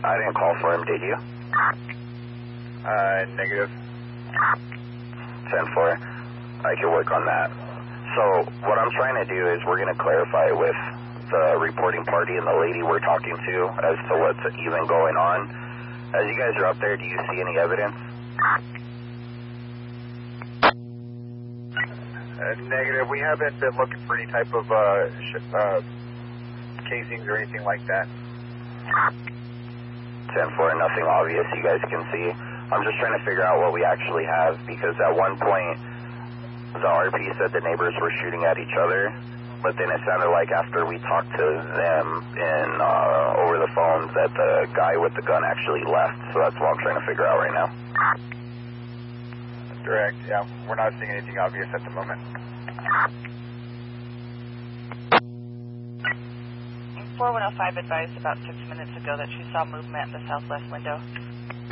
I didn't call for him, did you? Negative. 10-4. I can work on that. So what I'm trying to do is we're going to clarify with the reporting party and the lady we're talking to as to what's even going on. As you guys are up there, do you see any evidence? Negative. We haven't been looking for any type of casings or anything like that. 10-4, nothing obvious you guys can see. I'm just trying to figure out what we actually have, because at one point the RP said the neighbors were shooting at each other, but then it sounded like after we talked to them in over the phone that the guy with the gun actually left, so that's what I'm trying to figure out right now. Direct, yeah. We're not seeing anything obvious at the moment. 4105 advised about 6 minutes ago that she saw movement in the southwest window.